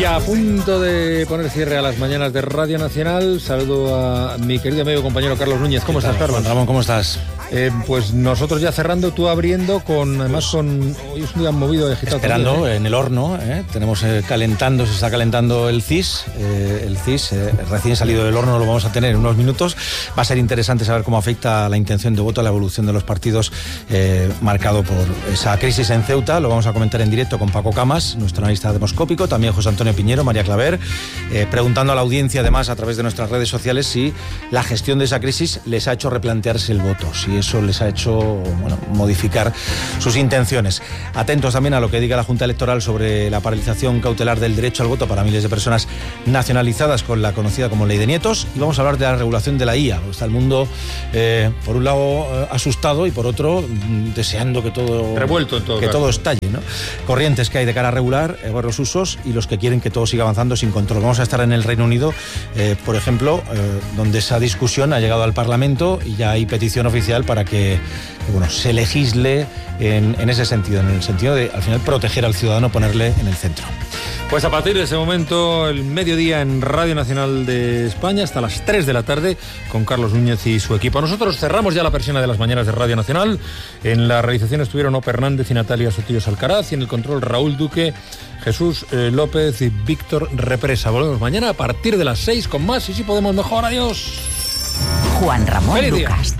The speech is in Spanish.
Ya a punto de poner cierre a las mañanas de Radio Nacional. Saludo a mi querido amigo y compañero Carlos Núñez. ¿Cómo estás, Carlos? Ramón, ¿cómo estás? Pues nosotros ya cerrando, tú abriendo, además con... Hoy es un día movido de agitado. Esperando también, en el horno, tenemos se está calentando el CIS. Recién salido del horno lo vamos a tener en unos minutos. Va a ser interesante saber cómo afecta la intención de voto a la evolución de los partidos marcado por esa crisis en Ceuta. Lo vamos a comentar en directo con Paco Camas, nuestro analista demoscópico, también José Antonio Piñero, María Claver, preguntando a la audiencia además a través de nuestras redes sociales si la gestión de esa crisis les ha hecho replantearse el voto, si eso les ha hecho modificar sus intenciones. Atentos también a lo que diga la Junta Electoral sobre la paralización cautelar del derecho al voto para miles de personas nacionalizadas con la conocida como Ley de Nietos, y vamos a hablar de la regulación de la IA. Está el mundo por un lado asustado y por otro deseando que todo revuelto en todo que caso. Todo estalle, ¿no? Corrientes que hay de cara a regular los usos y los que quieren que todo siga avanzando sin control. Vamos a estar en el Reino Unido, por ejemplo, donde esa discusión ha llegado al Parlamento y ya hay petición oficial para que se legisle en ese sentido, en el sentido de, al final, proteger al ciudadano, ponerle en el centro. Pues a partir de ese momento, el mediodía en Radio Nacional de España, hasta las 3 de la tarde, con Carlos Núñez y su equipo. Nosotros cerramos ya la persiana de las mañanas de Radio Nacional. En la realización estuvieron Ope Hernández y Natalia Sotillos Alcaraz, y en el control Raúl Duque, Jesús López y Víctor Represa. Volvemos mañana a partir de las 6 con más, y si podemos mejor. Adiós. Juan Ramón ¡Feliz día! Lucas.